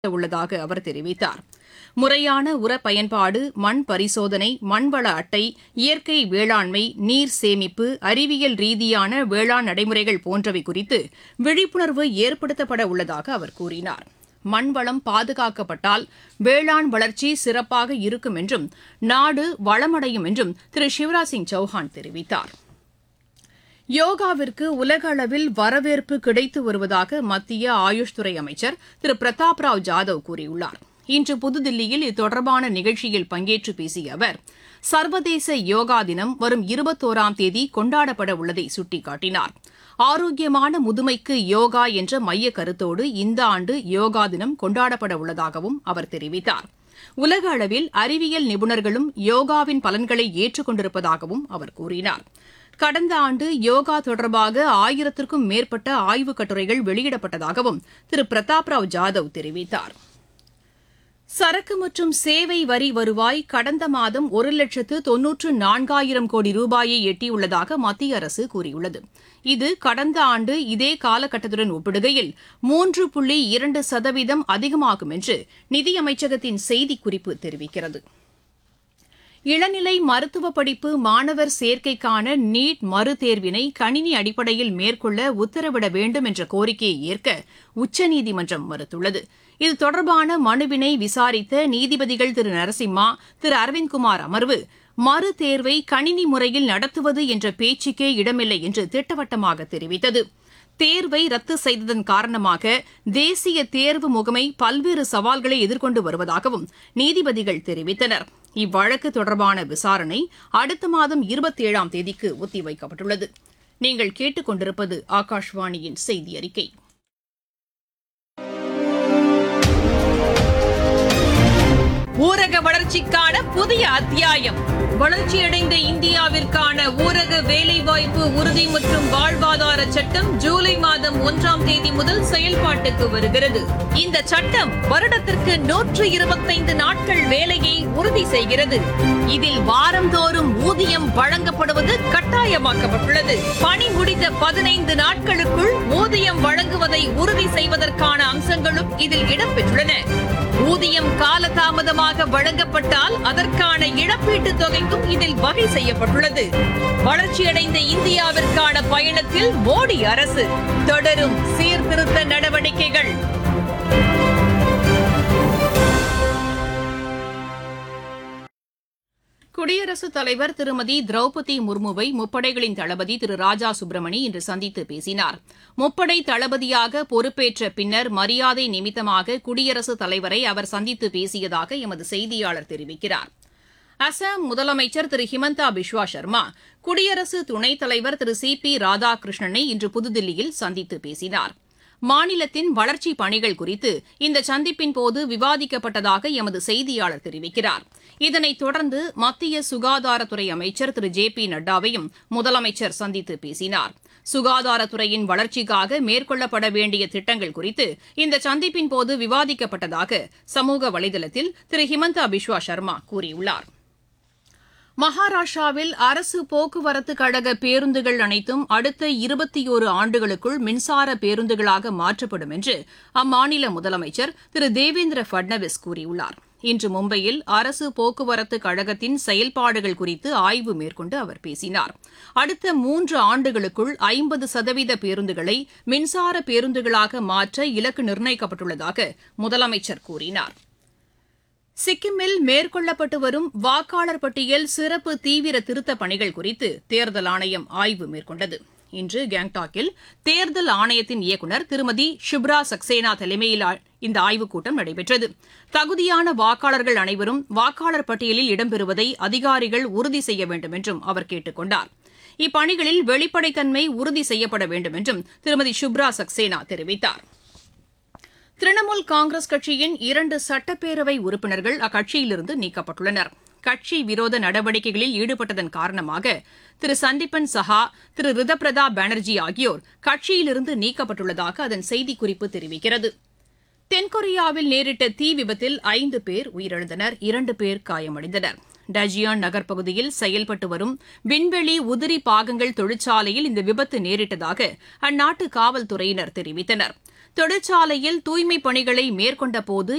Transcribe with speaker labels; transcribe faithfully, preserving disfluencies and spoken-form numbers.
Speaker 1: உள்ளதாக அவர் தெரிவித்தார். முறையான உர பயன்பாடு, மண் பரிசோதனை, மண்வள அட்டை, இயற்கை வேளாண்மை, நீர் சேமிப்பு, அறிவியல் ரீதியான வேளாண் நடைமுறைகள் போன்றவை குறித்து விழிப்புணர்வு ஏற்படுத்தப்பட உள்ளதாக அவர் கூறினார். மண்வளம் பாதுகாக்கப்பட்டால் வேளாண் வளர்ச்சி சிறப்பாக இருக்கும் என்றும் நாடு வளமடையும் என்றும் திரு சிவராஜ் சிங் சௌஹான் தெரிவித்தார். யோகாவிற்கு உலக அளவில் வரவேற்பு கிடைத்து வருவதாக மத்திய ஆயுஷ் துறை அமைச்சர் திரு பிரதாப் ராவ் ஜாதவ் கூறியுள்ளார். இன்று புதுதில்லியில் இதுதொடர்பான நிகழ்ச்சியில் பங்கேற்று பேசிய அவர், சர்வதேச யோகா தினம் வரும் இருபத்தோராம் தேதி கொண்டாடப்பட உள்ளதை சுட்டிக்காட்டினார். ஆரோக்கியமான முதுமைக்கு யோகா என்ற மைய கருத்தோடு இந்த ஆண்டு யோகா தினம் கொண்டாடப்பட உள்ளதாகவும் அவர் தெரிவித்தார். உலக அளவில் அறிவியல் நிபுணர்களும் யோகாவின் பலன்களை ஏற்றுக் கொண்டிருப்பதாகவும் அவர் கூறினார். கடந்த ஆண்டு யோகா தொடர்பாக ஆயிரத்திற்கும் மேற்பட்ட ஆய்வுக் கட்டுரைகள் வெளியிடப்பட்டதாகவும் திரு பிரதாப் ராவ் ஜாதவ் தெரிவித்தார். சரக்கு மற்றும் சேவை வரி வருவாய் கடந்த மாதம் ஒரு லட்சத்து தொன்னூற்று நான்காயிரம் கோடி ரூபாயை எட்டியுள்ளதாக மத்திய அரசு கூறியுள்ளது. இது கடந்த ஆண்டு இதே காலகட்டத்துடன் ஒப்பிடுகையில் மூன்று புள்ளி இரண்டு சதவீதம் அதிகமாகும் என்று நிதியமைச்சகத்தின் செய்திக்குறிப்பு தெரிவிக்கிறது. இளநிலை மருத்துவ படிப்பு மாணவர் சேர்க்கைக்கான நீட் மறுதேர்வினை கணினி அடிப்படையில் மேற்கொள்ள உத்தரவிட வேண்டும் என்ற கோரிக்கையை ஏற்க உச்சநீதிமன்றம் மறுத்துள்ளது. இது தொடர்பான மனுவினை விசாரித்த நீதிபதிகள் திரு நரசிம்மா, திரு அரவிந்த்குமார் அமர்வு, மறு தேர்வை கணினி முறையில் நடத்துவது என்ற பேச்சுக்கே இடமில்லை என்று திட்டவட்டமாக தெரிவித்தது. தேர்வை ரத்து செய்ததன் காரணமாக தேசிய தேர்வு முகமை பல்வேறு சவால்களை எதிர்கொண்டு வருவதாகவும் நீதிபதிகள் தெரிவித்தனர். இவ்வழக்கு தொடர்பான விசாரணை அடுத்த மாதம் இருபத்தி ஏழாம் தேதிக்கு ஒத்திவைக்கப்பட்டுள்ளது. நீங்கள் கேட்டுக் கொண்டிருப்பது ஆகாஷ்வாணியின் செய்தி அறிக்கை. ஊரக வளர்ச்சிக்கான புதிய அத்தியாயம். வளர்ச்சியடைந்த இந்தியாவிற்கான ஊரக வேலைவாய்ப்பு உறுதி மற்றும் வாழ்வாதார சட்டம் ஜூலை மாதம் ஒன்றாம் தேதி முதல் செயல்பாட்டுக்கு வருகிறது. இந்த சட்டம் வருடத்திற்கு நூற்று இருபத்தைந்து நாட்கள் வேலையை உறுதி செய்கிறது. இதில் வாரந்தோறும் ஊதியம் வழங்கப்படுவது கட்டாயமாக்கப்பட்டுள்ளது. பணி முடிந்த பதினைந்து நாட்களுக்குள் ஊதியம் வழங்குவதை உறுதி செய்வதற்கான அம்சங்களும் இதில் இடம்பெற்றுள்ளன. ஊதியம் காலதாமதமாக வழங்கப்பட்டால் அதற்கான இழப்பீட்டுத் தொகைக்கும் இதில் வகை செய்யப்பட்டுள்ளது. வளர்ச்சியடைந்த இந்தியாவிற்கான பயணத்தில் மோடி அரசு தொடரும் சீர்திருத்த நடவடிக்கைகள். குடியரசுத் தலைவர் திருமதி திரௌபதி முர்முவை முப்படைகளின் தளபதி திரு ராஜா சுப்பிரமணி இன்று சந்தித்து பேசினார். முப்படை தளபதியாக பொறுப்பேற்ற பின்னர் மரியாதை நிமித்தமாக குடியரசுத் தலைவரை அவர் சந்தித்து பேசியதாக எமது செய்தியாளர் தெரிவிக்கிறார். அசாம் முதலமைச்சர் திரு ஹிமந்தா பிஸ்வா சர்மா குடியரசு துணைத் தலைவர் திரு சி பி ராதாகிருஷ்ணனை இன்று புதுதில்லியில் சந்தித்து பேசினார். மாநிலத்தின் வளர்ச்சிப் பணிகள் குறித்து இந்த சந்திப்பின் போது விவாதிக்கப்பட்டதாக எமது செய்தியாளர் தெரிவிக்கிறார். இதனைத் தொடர்ந்து மத்திய சுகாதாரத்துறை அமைச்சர் திரு ஜே பி நட்டாவையும் முதலமைச்சர் சந்தித்து பேசினார். சுகாதாரத்துறையின் வளர்ச்சிக்காக மேற்கொள்ளப்பட வேண்டிய திட்டங்கள் குறித்து இந்த சந்திப்பின் போது விவாதிக்கப்பட்டதாக சமூக வலைதளத்தில் திரு ஹிமந்தா பிஸ்வா சர்மா கூறியுள்ளார். மகாராஷ்டிராவில் அரசு போக்குவரத்து கழக பேருந்துகள் அனைத்தும் அடுத்த இருபத்தி ஓரு ஆண்டுகளுக்குள் மின்சார பேருந்துகளாக மாற்றப்படும் என்று அம்மாநில முதலமைச்சர் திரு தேவேந்திர பட்னவிஸ் கூறியுள்ளார். இன்று மும்பையில் அரசு போக்குவரத்து கழகத்தின் செயல்பாடுகள் குறித்து ஆய்வு மேற்கொண்டு அவர் பேசினார். அடுத்த மூன்று ஆண்டுகளுக்குள் ஐம்பது சதவீத பேருந்துகளை மின்சார பேருந்துகளாக மாற்ற இலக்கு நிர்ணயிக்கப்பட்டுள்ளதாக முதலமைச்சர் கூறினார். சிக்கிமில் மேற்கொள்ளப்பட்டு வரும் வாக்காளர் பட்டியல் சிறப்பு தீவிர திருத்தப் பணிகள் குறித்து தேர்தல் ஆணையம் ஆய்வு மேற்கொண்டது. இன்று கேங்டாக்கில் தேர்தல் ஆணையத்தின் இயக்குநர் திருமதி ஷிப்ரா சக்சேனா தலைமையில் இந்த ஆய்வுக் கூட்டம் நடைபெற்றது. தகுதியான வாக்காளர்கள் அனைவரும் வாக்காளர் பட்டியலில் இடம்பெறுவதை அதிகாரிகள் உறுதி செய்ய வேண்டும் என்றும் அவர் கேட்டுக் கொண்டார். இப்பணிகளில் வெளிப்படைத்தன்மை உறுதி செய்யப்பட வேண்டும் என்றும் திருமதி ஷிப்ரா சக்சேனா தெரிவித்தார். திரிணாமுல் காங்கிரஸ் கட்சியின் இரண்டு சட்டப்பேரவை உறுப்பினர்கள் அக்கட்சியிலிருந்து நீக்கப்பட்டுள்ளனர். கட்சி விரோத நடவடிக்கைகளில் ஈடுபட்டதன் காரணமாக திரு சந்தீபன் சஹா, திரு ரிதபிரதா பானர்ஜி ஆகியோர் கட்சியிலிருந்து நீக்கப்பட்டுள்ளதாக அதன் செய்திக்குறிப்பு தெரிவிக்கிறது. தென்கொரியாவில் நேரிட்ட தீ விபத்தில் ஐந்து பேர் உயிரிழந்தனர், இரண்டு பேர் காயமடைந்தனர். டஜியான் நகர் பகுதியில் செயல்பட்டு வரும் விண்வெளி உதிரி பாகங்கள் தொழிற்சாலையில் இந்த விபத்து நேரிட்டதாக அந்நாட்டு காவல்துறையினர் தெரிவித்தனர். தொழிற்சாலையில் தூய்மைப் பணிகளை மேற்கொண்டபோது